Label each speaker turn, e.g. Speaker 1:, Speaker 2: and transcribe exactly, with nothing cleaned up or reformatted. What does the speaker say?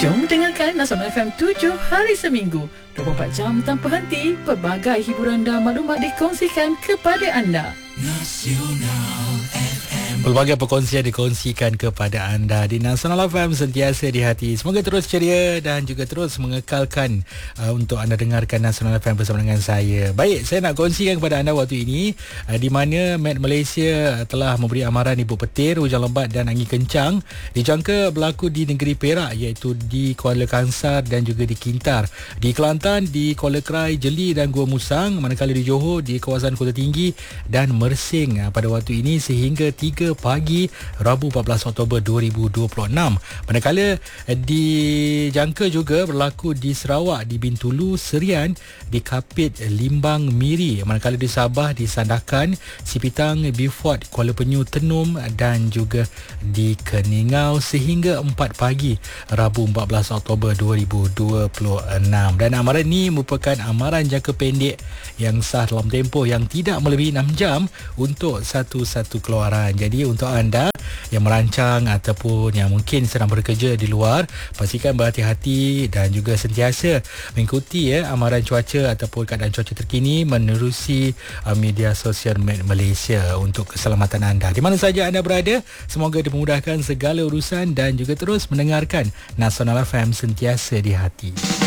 Speaker 1: Jom dengarkan Nasional F M tujuh hari seminggu, dua puluh empat jam tanpa henti. Pelbagai hiburan dan maklumat dikongsikan kepada anda. Nasional F M.
Speaker 2: Pelbagai perkongsian dikongsikan kepada anda di Nasional F M, sentiasa di hati. Semoga terus ceria dan juga terus mengekalkan uh, untuk anda dengarkan Nasional F M bersama dengan saya. Baik, saya nak kongsikan kepada anda waktu ini uh, di mana Met Malaysia telah memberi amaran ibu petir, hujan lebat dan angin kencang dijangka berlaku di negeri Perak, iaitu di Kuala Kangsar dan juga di Kintar, di Kelantan, di Kuala Krai, Jeli dan Gua Musang, manakala di Johor, di kawasan Kota Tinggi dan Mersing uh, pada waktu ini sehingga tiga pagi Rabu empat belas Oktober dua ribu dua puluh enam. Manakala dijangka juga berlaku di Sarawak, di Bintulu, Serian, di Kapit, Limbang, Miri, manakala di Sabah, di Sandakan, Sipitang, Beaufort, Kuala Penyu, Tenum dan juga di Keningau sehingga empat pagi Rabu empat belas Oktober dua ribu dua puluh enam. Dan amaran ini merupakan amaran jangka pendek yang sah dalam tempoh yang tidak melebihi enam jam untuk satu-satu keluaran. Jadi untuk anda yang merancang ataupun yang mungkin sedang bekerja di luar, pastikan berhati-hati dan juga sentiasa mengikuti ya amaran cuaca ataupun keadaan cuaca terkini menerusi uh, media sosial Met Malaysia untuk keselamatan anda. Di mana saja anda berada, semoga dimudahkan segala urusan dan juga terus mendengarkan Nasional F M, sentiasa di hati.